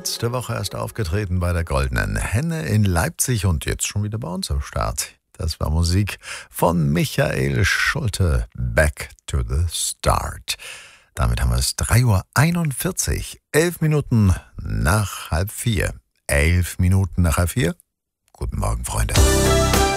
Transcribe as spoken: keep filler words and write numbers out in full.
letzte Woche erst aufgetreten bei der Goldenen Henne in Leipzig und jetzt schon wieder bei uns am Start. Das war Musik von Michael Schulte, Back to the Start. Damit haben wir es drei Uhr einundvierzig, elf Minuten nach halb vier. Elf Minuten nach halb vier. Guten Morgen, Freunde.